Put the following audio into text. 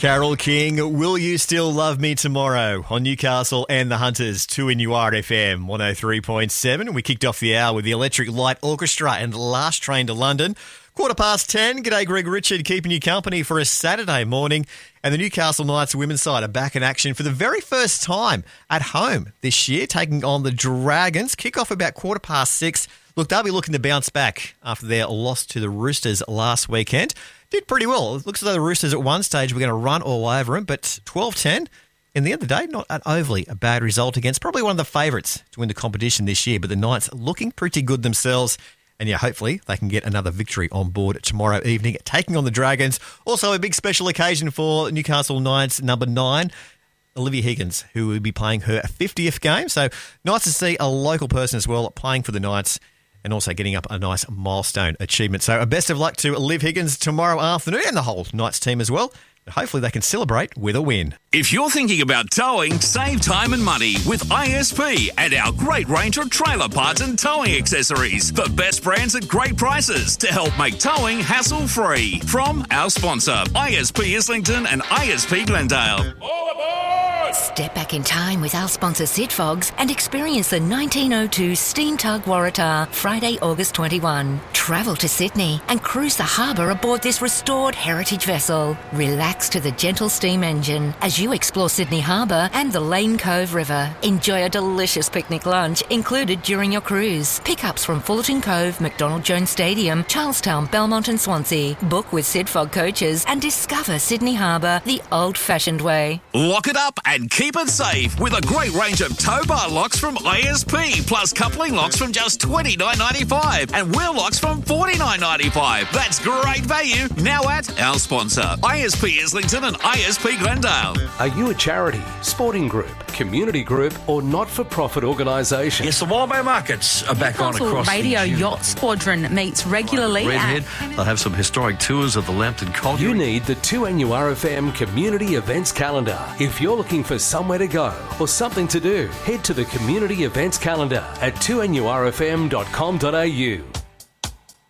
Carole King, Will You Still Love Me Tomorrow on Newcastle and the Hunters, 2NURFM 103.7. We kicked off the hour with the Electric Light Orchestra and Last Train to London. 10:15. G'day, Greg Richard, keeping you company for a Saturday morning. And the Newcastle Knights women's side are back in action for the very first time at home this year, taking on the Dragons. Kick-off about 6:15. Look, they'll be looking to bounce back after their loss to the Roosters last weekend. Did pretty well. It looks as though the Roosters at one stage were going to run all over them, but 12-10, in the end of the day, not an overly a bad result against probably one of the favourites to win the competition this year, but the Knights looking pretty good themselves. And yeah, hopefully they can get another victory on board tomorrow evening, taking on the Dragons. Also a big special occasion for Newcastle Knights number 9, Olivia Higgins, who will be playing her 50th game. So nice to see a local person as well playing for the Knights and also getting up a nice milestone achievement. So a best of luck to Liv Higgins tomorrow afternoon and the whole Knights team as well. Hopefully they can celebrate with a win. If you're thinking about towing, save time and money with ISP and our great range of trailer parts and towing accessories. The best brands at great prices to help make towing hassle-free. From our sponsor, ISP Islington and ISP Glendale. All aboard! Step back in time with our sponsor Sid Fogs and experience the 1902 Steam Tug Waratah, Friday, August 21. Travel to Sydney and cruise the harbour aboard this restored heritage vessel. Relax to the gentle steam engine as you explore Sydney Harbour and the Lane Cove River. Enjoy a delicious picnic lunch included during your cruise. Pickups from Fullerton Cove, McDonald Jones Stadium, Charlestown, Belmont and Swansea. Book with Sid Fog Coaches and discover Sydney Harbour the old-fashioned way. Lock it up and keep it safe with a great range of tow bar locks from ISP, plus coupling locks from just $29.95 and wheel locks from $49.95. That's great value now at our sponsor, ISP Islington and ISP Glendale. Are you a charity, sporting group, community group or not-for-profit organisation? Yes, the Wallaby Markets are back on across Radio the Yacht Squadron meets regularly Redhead. They'll have some historic tours of the Lambton culture. You need the 2NURFM Community Events Calendar. If you're looking for somewhere to go or something to do, head to the Community Events Calendar at 2NURFM.com.au.